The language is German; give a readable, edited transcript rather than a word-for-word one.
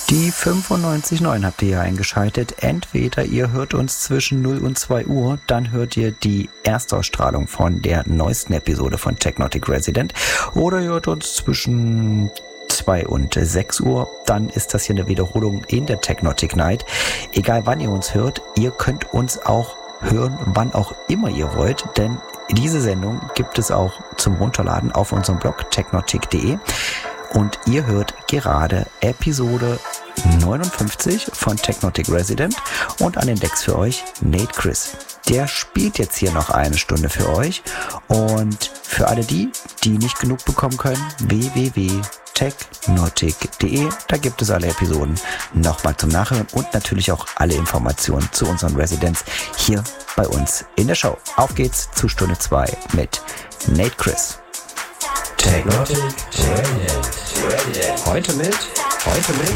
Die 95.9 habt ihr hier eingeschaltet. Entweder ihr hört uns zwischen 0 und 2 Uhr, dann hört ihr die Erstausstrahlung von der neuesten Episode von Technotic Resident, oder ihr hört uns zwischen 2 und 6 Uhr, dann ist das hier eine Wiederholung in der Technotic Night. Egal wann ihr uns hört, ihr könnt uns auch hören, wann auch immer ihr wollt, denn diese Sendung gibt es auch zum Runterladen auf unserem Blog technotic.de. Und ihr hört gerade Episode 59 von Technotic Resident und an den Decks für euch Nate Chris. Der spielt jetzt hier noch eine Stunde für euch, und für alle die nicht genug bekommen können, www.technotic.de, da gibt es alle Episoden nochmal zum Nachhören und natürlich auch alle Informationen zu unseren Residents hier bei uns in der Show. Auf geht's zu Stunde 2 mit Nate Chris. Technotic Resident. Heute mit